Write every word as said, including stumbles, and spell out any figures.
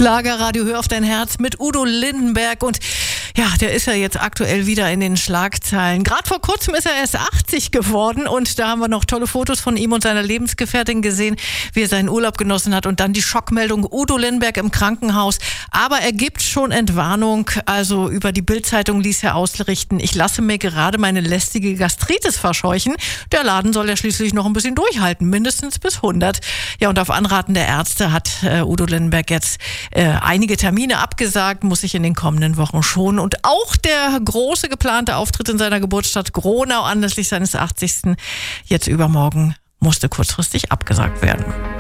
Schlagerradio, hör auf dein Herz mit Udo Lindenberg. Und ja, der ist ja jetzt aktuell wieder in den Schlagzeilen. Gerade vor kurzem ist er erst achtzig geworden und da haben wir noch tolle Fotos von ihm und seiner Lebensgefährtin gesehen, wie er seinen Urlaub genossen hat. Und dann die Schockmeldung, Udo Lindenberg im Krankenhaus. Aber er gibt schon Entwarnung. Also über die Bild-Zeitung ließ er ausrichten: Ich lasse mir gerade meine lästige Gastritis verscheuchen. Der Laden soll ja schließlich noch ein bisschen durchhalten, mindestens bis hundert. Ja, und auf Anraten der Ärzte hat äh, Udo Lindenberg jetzt äh, einige Termine abgesagt, muss sich in den kommenden Wochen schonen. Und auch der große geplante Auftritt in seiner Geburtsstadt Gronau anlässlich seines achtzigsten jetzt übermorgen musste kurzfristig abgesagt werden.